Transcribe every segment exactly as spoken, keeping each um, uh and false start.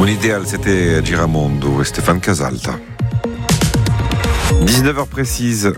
Un idéal, c'était Giramondo et Stéphane Casalta. dix-neuf heures précises.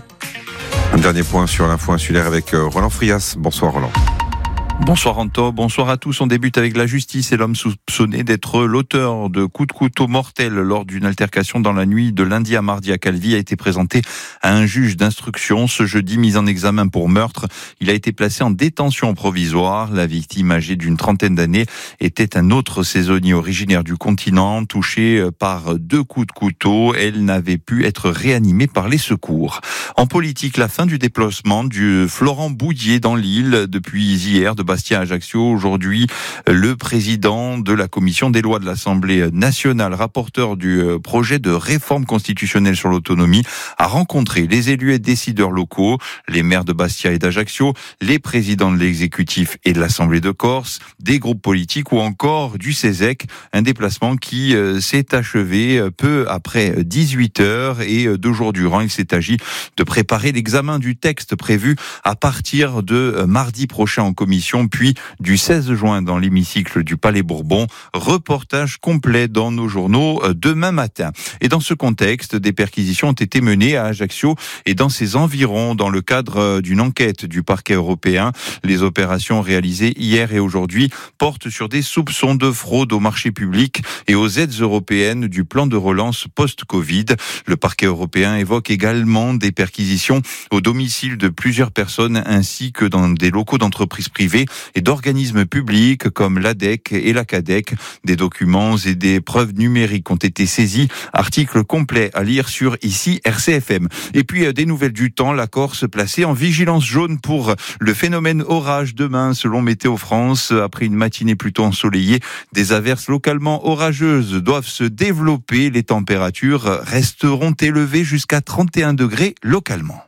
Un dernier point sur l'info insulaire avec Roland Frias. Bonsoir Roland. Bonsoir Anto, bonsoir à tous. On débute avec la justice et l'homme soupçonné d'être l'auteur de coups de couteau mortels lors d'une altercation dans la nuit de lundi à mardi à Calvi a été présenté à un juge d'instruction. Ce jeudi, mis en examen pour meurtre, il a été placé en détention provisoire. La victime, âgée d'une trentaine d'années, était un autre saisonnier originaire du continent, touché par deux coups de couteau. Elle n'avait pu être réanimée par les secours. En politique, la fin du déplacement du Florent Boudier dans l'île depuis hier de Bastia à Ajaccio. Aujourd'hui, le président de la commission des lois de l'Assemblée nationale, rapporteur du projet de réforme constitutionnelle sur l'autonomie, a rencontré les élus et décideurs locaux, les maires de Bastia et d'Ajaccio, les présidents de l'exécutif et de l'Assemblée de Corse, des groupes politiques ou encore du CESEC. Un déplacement qui s'est achevé peu après dix-huit heures et deux jours durant. Il s'est agi de préparer l'examen du texte prévu à partir de mardi prochain en commission, puis du seize juin dans l'hémicycle du Palais Bourbon. Reportage complet dans nos journaux demain matin. Et dans ce contexte, des perquisitions ont été menées à Ajaccio et dans ses environs dans le cadre d'une enquête du parquet européen. Les opérations réalisées hier et aujourd'hui portent sur des soupçons de fraude aux marchés publics et aux aides européennes du plan de relance post-Covid. Le parquet européen évoque également des perquisitions au domicile de plusieurs personnes ainsi que dans des locaux d'entreprises privées et d'organismes publics comme l'A D E C et la C A D E C. Des documents et des preuves numériques ont été saisis. Article complet à lire sur ici R C F M. Et puis des nouvelles du temps, la Corse placée en vigilance jaune pour le phénomène orage demain selon Météo France. Après une matinée plutôt ensoleillée, des averses localement orageuses doivent se développer. Les températures resteront élevées jusqu'à trente et un degrés localement.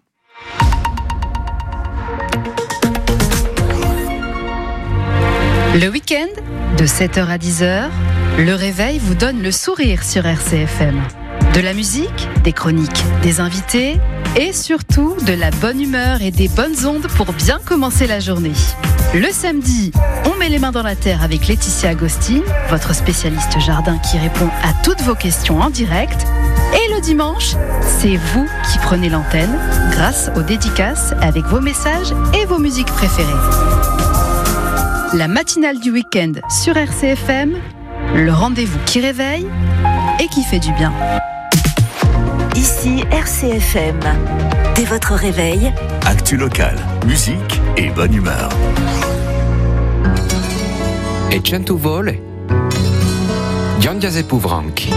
Le week-end, de sept heures à dix heures, le réveil vous donne le sourire sur R C F M. De la musique, des chroniques, des invités et surtout de la bonne humeur et des bonnes ondes pour bien commencer la journée. Le samedi, on met les mains dans la terre avec Laetitia Agostine, votre spécialiste jardin qui répond à toutes vos questions en direct. Et le dimanche, c'est vous qui prenez l'antenne grâce aux dédicaces avec vos messages et vos musiques préférées. La matinale du week-end sur R C F M, le rendez-vous qui réveille et qui fait du bien. Ici R C F M, dès votre réveil, actu locale, musique et bonne humeur. E cento vole, Giandiase Puvranchi.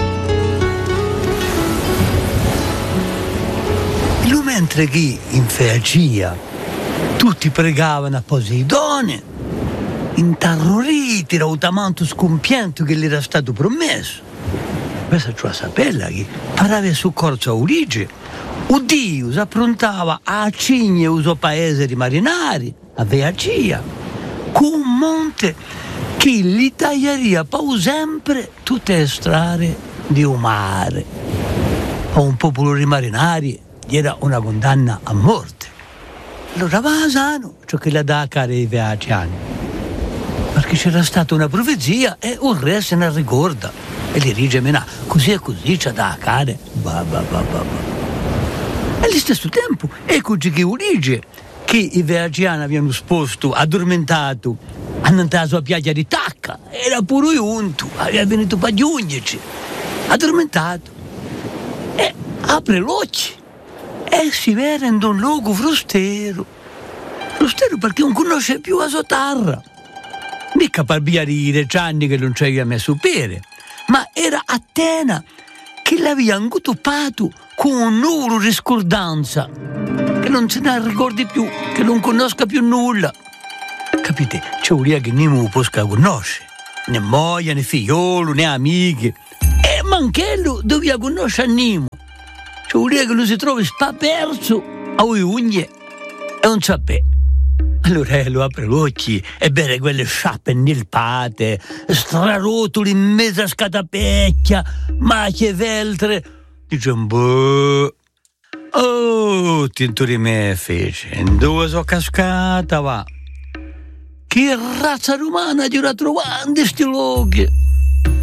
Lo mentre che in Feacia tutti pregavano a Poseidone, intarroriti dall'autamanto scompianto che gli era stato promesso. Questa cioè sapella che parava su corso a Ulige. O Dio si approntava a cigne uso paese di marinari, a Veacia, con un monte che gli taglieria poi sempre tutte le strade di un mare. A un popolo di marinari gli era una condanna a morte. Allora va sano ciò che la dà a care i veaciani. Perché c'era stata una profezia e un re se ne ricorda e li dice menà così e così c'è da accadere bah, bah, bah, bah, bah. E allo stesso tempo ecco che dice che i veaciani avevano sposto addormentato andando alla sua piaggia di tacca, era pure unto, aveva venuto per gli unici addormentato e apre l'occhio e si vede in un luogo frustero frustero perché non conosce più la sua terra. Mica per via di Reggiani che non ci aveva messo pere, ma era Atena che l'aveva inguttupato con un nullo di scordanza, che non se ne ricordi più, che non conosca più nulla. Capite? C'è un che non lo può conoscere, né moglie, né figliolo, né amiche. E manchello doveva conoscere Nimo. C'è un che non si trova spaperso a unghie e non sapeva. Allora lo apre gli occhi e vede quelle sciappe nilpate, strarotoli in mezzo a scatapecchia, macchie veltre. Dice, boh, oh, tinto di me fece, in dove sono cascata, va. Che razza umana ti la trovando in sti luoghi?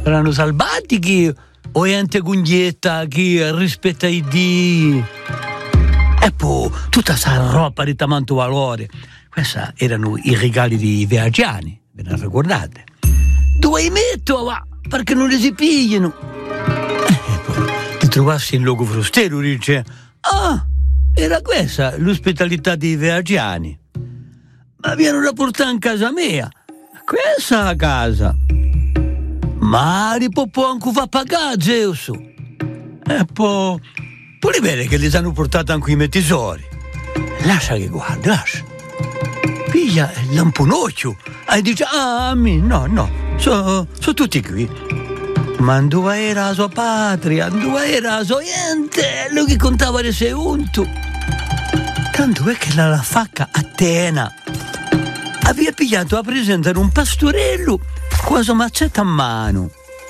Saranno salvatichi o ente cungietta che rispetta i Dio? E poi tutta questa roba di tanto valore. Questi erano i regali di viaggiani, ve ne ricordate? Dove li metto, va? Perché non li si pigliano. E poi ti trovassi in luogo frustero, dice, ah, era questa l'ospitalità dei viaggiani. Ma viene da portare in casa mia. Questa è la casa. Ma li può anche far pagare, Zeus. E poi, poi li vede che li hanno portati anche i miei tesori. Lascia che guardi, lascia. Piglia il lamponocchio e dice, ah, mi, no, no, sono so tutti qui. Ma dove era la sua patria, dove era la sua gente, lui che contava di sé unto. Tanto è che la facca Atena aveva pigliato a presentare un pastorello con la sua mazzetta a mano.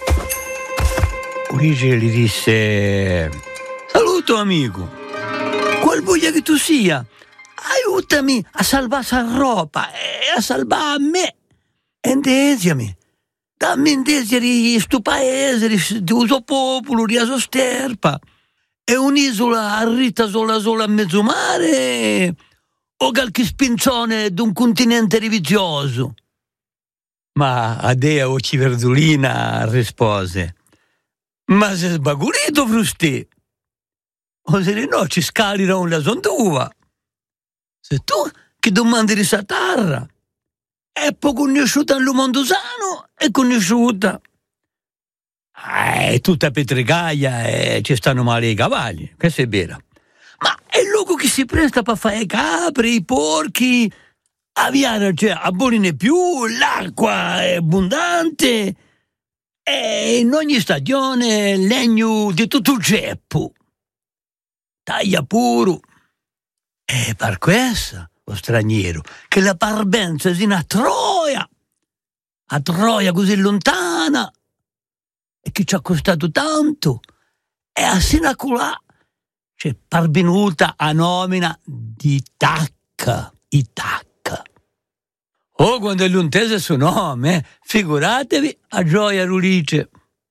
Ulisse gli disse, saluto amico, qual voglia che tu sia, aiutami a salvare sta roba e a salvare me. Endesiami, dammi indesiari sto paese, di uso popolo, di aso sterpa. È un'isola arrita sola sola a mezzo mare o qualche spinzone d'un continente rivizioso? Ma Adea Occhiverdolina rispose, ma sei sbagurito frusti? O se no ci scalira una sonduva. Se tu che domandi di satarra, è poco conosciuta nel mondo sano e conosciuta. Eh, tutta petricaia e ci stanno male i cavalli, questo è vero. Ma è il luogo che si presta per fare i capri, i porchi. A Viana c'è a Boline più, l'acqua è abbondante e in ogni stagione legno di tutto il ceppo. Taglia puro. E per questo, lo straniero, che la parbenza sino a Troia, a Troia così lontana, e che ci ha costato tanto, e a Sinaculà c'è parvenuta a nomina di Tacca, Itacca. Oh, quando è l'untese suo nome, figuratevi a Gioia Rulice.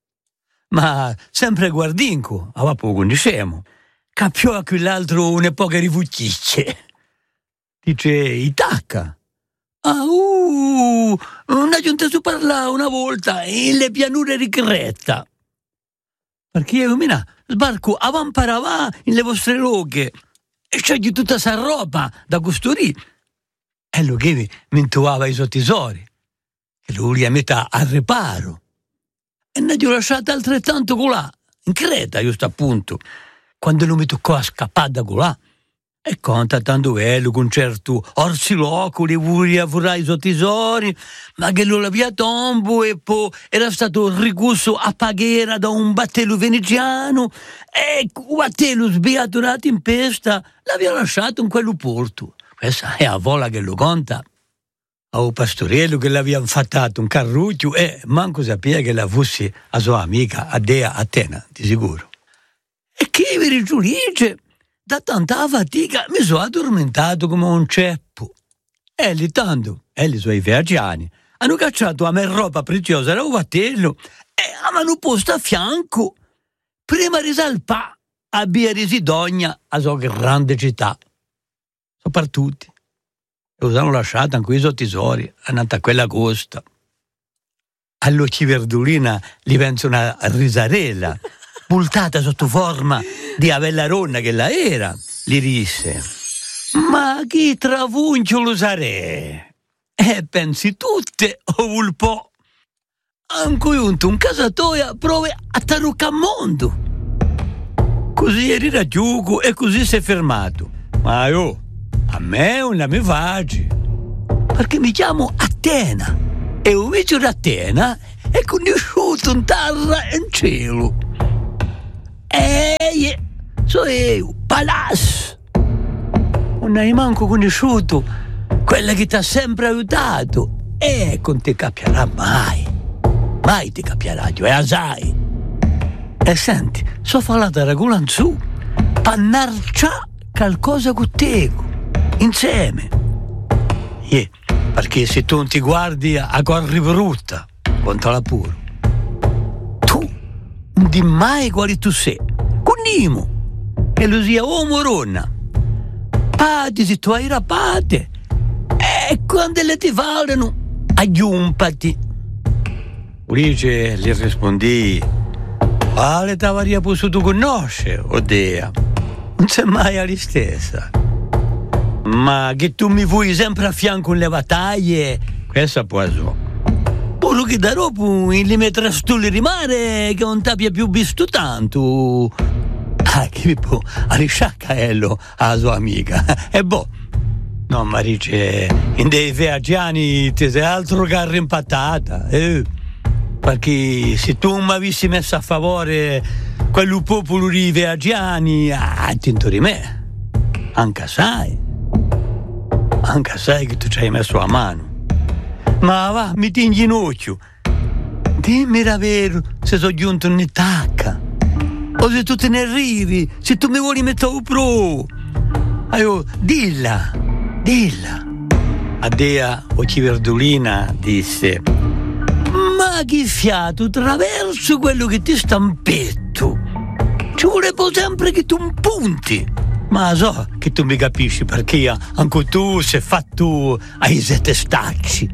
Ma sempre guardinco, aveva poco conoscemo, capiò a quell'altro un'epoca rifucicce. Dice Itacca. Ah, uh, una giunta su parla una volta in le pianure di Creta. Perché io, mina, sbarco avanparavà in le vostre loghe e scegli tutta sa roba da costruire. E lo che mi intuava i suoi tesori, e lui li metta a riparo. E ne ho lasciato altrettanto colà, in Creta, giusto appunto, quando lui mi toccò a scappare da colà. E conta tanto bello con certo orsilocoli, vuria vorrà i suoi tesori, ma che lo via tombo e poi era stato ricusso a paghiera da un battello veneziano e un battello sbiaturato in pesta l'aveva lasciato in quello porto. Questa è la vola che lo conta. A un pastorello che l'aveva fattato un carruccio e manco sapeva che la fosse a sua amica Adea Atena, di sicuro. E che vi rigiudice, da tanta fatica mi sono addormentato come un ceppo. E lì tanto, e i suoi viaggiani, hanno cacciato a me roba preziosa da un battello e hanno posto a fianco, prima di salpà a Via di Sidogna, a sua grande città. Soprattutto. E lo hanno lasciato anche i suoi tesori, andando a quella costa. All'Occhiverdolina gli pensa una risarella, bultata sotto forma di avellaronna che la era, gli disse, ma chi travuncio lo sarei? E pensi tutte o un po'. Anche giunto un casatoia prove a tarucca mondo. Così eri raggiunto e così si è fermato. Ma io, a me non la mi faccio, perché mi chiamo Atena e un vice d'Atena è conosciuto in terra e in cielo. E so io, Palazzo. Non hai manco conosciuto quella che ti ha sempre aiutato e non ti capirà mai. Mai ti capirà, cioè asai. E senti, so fallata regola in su, pannarcia qualcosa con te, insieme. Yeah, perché se tu non ti guardi a corri brutta, contala pure. non di mai quali tu sei. Conimo, che lo sia uomo o donna. Pati se tu hai rapate. E quando le ti valgono, aggiumpati. Ulice gli rispondi, quale t'avaria potuto conoscere, Odea? Non sei mai alla stessa. Ma che tu mi vuoi sempre a fianco nelle battaglie, questa può essere. Quello che da dopo in li metterà stulli di mare che non t'abbia più visto tanto. Ah, che può, a risciaccaello alla sua amica. E boh. No, ma dice, in dei viaggiani ti sei altro che arrimpattata, eh? Perché se tu mi avessi messo a favore quello popolo di viaggiani, ah, tinto di me. Anche sai. Anche sai che tu ci hai messo a mano. Ma va, mi tinghi in occhio. Dimmi davvero se sono giunto in tacca. O se tu te ne arrivi, se tu mi vuoi mettere un pro. Allora, dilla, dilla. Adea Occhiverdolina disse, ma che fiato attraverso quello che ti stampetto. Ci volevo sempre che tu mi punti. Ma so che tu mi capisci perché anche tu sei fatto ai sette stacci.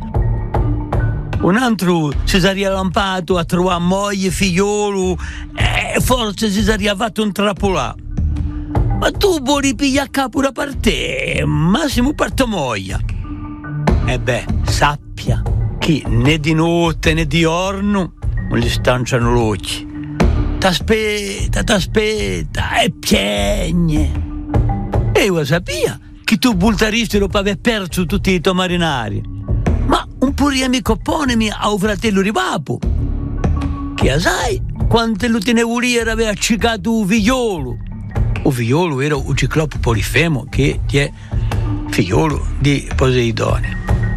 Un altro si sarebbe lampato a trovare moglie e figliolo e forse si sarebbe fatto un trappolà. Ma tu vuoi pigliare a capo da parte, massimo parto moglie. E beh, sappia che né di notte né di giorno non gli stanciano l'occhio. T'aspetta, t'aspetta e piagne. E io sapia che tu bultaresti dopo aver perso tutti i tuoi marinari. Ma un pure amico ponemi a un fratello di papo. Che sai quanto lo tenevo lì era aver accicato un figliolo. Un figliolo era un ciclopo polifemo che è figliolo di Poseidone.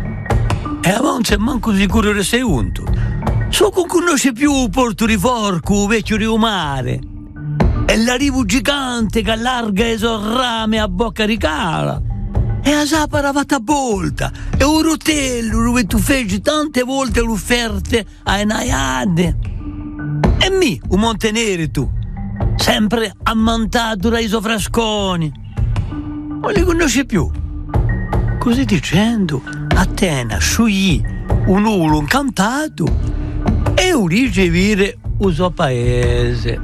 E non sei manco sicuro che sei unto. So che non conosce più il porto di Forco, vecchio Rio Mare. E l'arrivo gigante che allarga i rame a bocca di cala. E la sapara fatta a volta. E un rotello dove tu feci tante volte le offerte ai Naiade. E mi, un Montenero tu, sempre ammantato dai sofrasconi. Non li conosci più. Così dicendo, Atena sciogli un ulo incantato e udice vire il suo paese.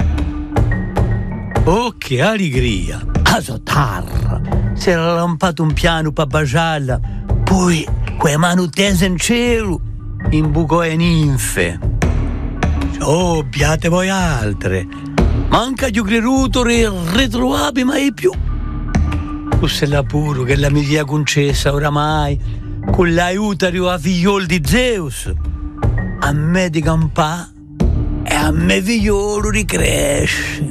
Oh, che allegria! A sotarra! Si era lampato un piano per baciarla, poi quelle mani tese in cielo, imbucò le ninfe. Oh, biate voi altre! Manca di creduto e ritrovabile mai più. Questo è la puro che la mia concessa oramai, con l'aiuto a figliol di Zeus, a me di campà e a me figliolo ricresce.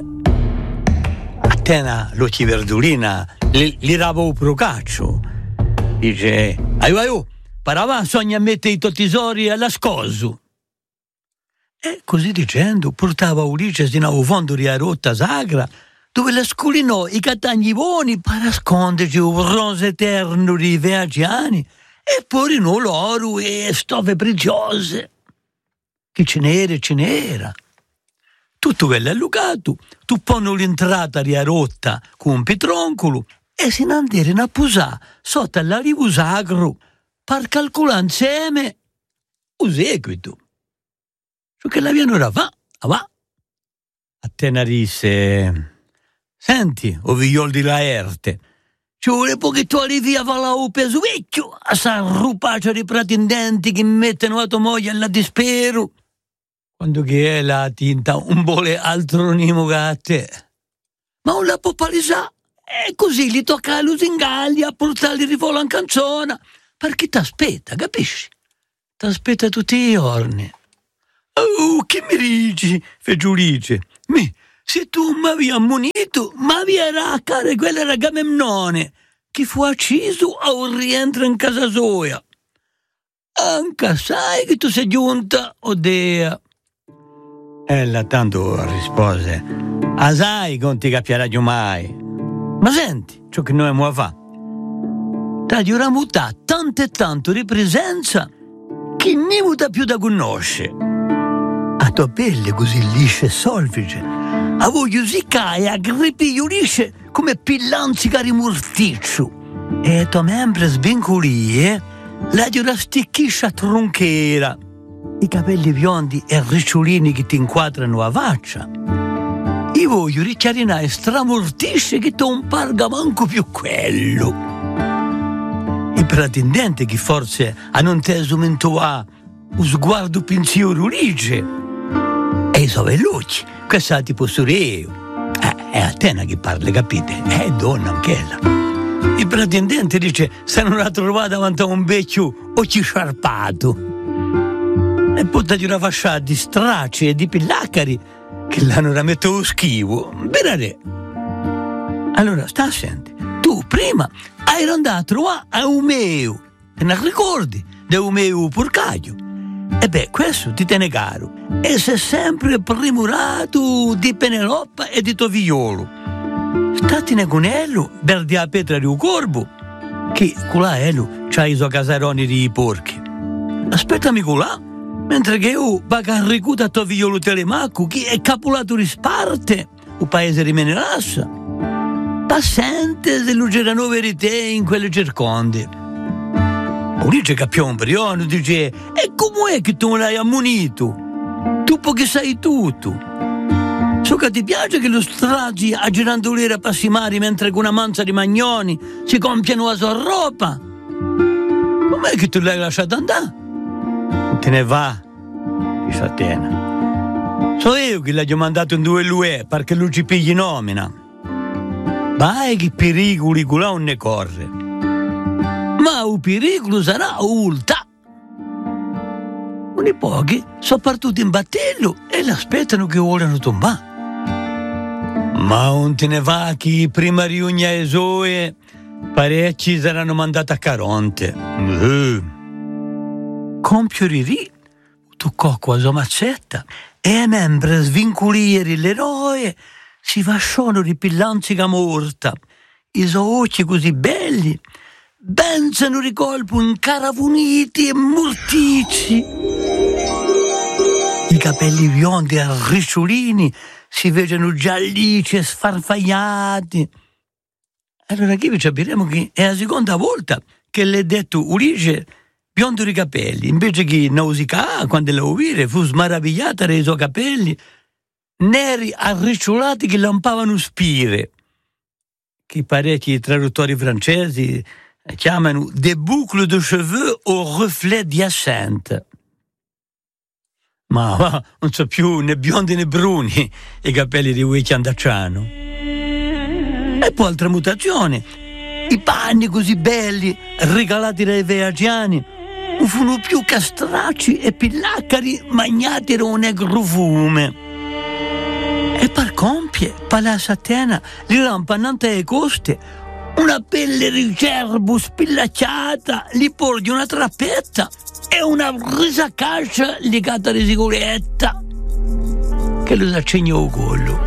Atena l'Occhiverdolina li, li dava un procaccio. Dice, aiu aiu, parava sogna mettere i tuoi tesori alla scosu. E così dicendo portava Ulice sino al fondo di rotta sacra, dove la sculinò i catagni buoni per nasconderci un bronzo eterno di viaggiani e poi rinò l'oro e stoffe preziose. Che ce n'era, ce n'era. Tutto quello allugato, tu poni l'entrata di rotta con un pitroncolo e se ne andarono a posare sotto all'arrivo sacro per calcolare insieme un seguito. Ciò che la pianura va, va. Atena disse, senti, o figliol di Laerte, ci vuole che tu arrivi a fare un peso vecchio, a sta rupaccia di pretendenti che mettono la tua moglie alla dispero, quando che è la tinta un vuole altro nimo che a te. Ma non la può palesare, e così gli tocca a lusingarli a portarli di volo in canzone, perché t'aspetta, capisci? T'aspetta tutti i giorni. Oh, che mi dici, Fegiulice? Mi, se tu mi avevi ammonito, mi avevi raccare quella era Agamennone, che fu acciso a un rientro in casa sua. Anche sai che tu sei giunta, Odea. Ella tanto rispose, a sai che non ti capirà più mai. Ma senti, ciò che noi abbiamo fatto. T'ha ora mutato tanto e tanto di presenza che ne muta più da conoscere. a tua pelle così liscia e solfice, a voglio sicca e a gripiglio lisce come pillanzica di morticcio, e tua membra svincolie, la di una sticchiscia tronchera, i capelli biondi e ricciolini che ti inquadrano a faccia. Io voglio richiarinare stramortisce che non parga manco più quello. Il pretendente che forse a non te esumento a un sguardo pensiero ulige. E i sovellucci, questa ti posso dire io. Eh, è Atena che parla, capite? È donna anch'ella. Il pretendente dice se non la trovata davanti a un vecchio o ci sciarpato. E portati una fascia di stracci e di pillacari che l'hanno rametto schivo. Bene. Allora, sta a senti. Tu prima hai andato a Umeo. E non ricordi di Umeo Porcaio. E beh, questo ti tiene caro. E sei sempre primurato di Peneloppa e di Tovigliolo. Statene con ello, perdi a Petra di un corvo, che con la ello c'ha i suoi casaroni di porchi. Aspettami con là, mentre che io vado a ricuta a Tovigliolo Telemacco, che è capolato di Sparte, un paese di Menelassa. Passente se lo c'erano verità in quelle circonde. Un dice che un briano dice, e com'è che tu me l'hai ammonito? Tu che sai tutto. So che ti piace che lo stragi a girandolera passi mari mentre con una manza di magnoni si compiano la sua roba? Com'è che tu l'hai lasciato andare? Te ne va, dice Atena. So io che l'ho mandato in due lue perché lui ci pigli nomina. Vai che pericoli con non ne corre. Ma il pericolo sarà ulta. Un pochi sono partiti in battello e l'aspettano che vogliono tombare. Ma non te ne va chi prima riugna e Zoe, parecchi saranno mandati a Caronte. Uh. Compioriri, toccò qua sua mazzetta, e mentre svinculieri l'eroe si fasciano di pillanzica morta. I suoi occhi così belli, bensano di colpo incaravuniti e mortici. I capelli biondi e ricciolini si vedono giallici e sfarfagliati. Allora qui vi capiremo che è la seconda volta che le detto Ulisse biondo di capelli, invece che nausicà quando la udire fu smaravigliata dai suoi capelli neri arricciolati che lampavano spire, che parecchi traduttori francesi chiamano des boucles de cheveux au reflet d'hyacinthe. Ma va, non so più né biondi né bruni i capelli di Wiki Andacciano. E poi altra mutazione, i panni così belli regalati dai viaggiani non furono più castracci e pillacari magnati da un negro fume. E per compie, Palazzo Atena, li rampannante ai coste, una pelle di cervo spillacciata, li porgi una trappetta e una risacascia legata di sicurezza che lo s'accegna al collo.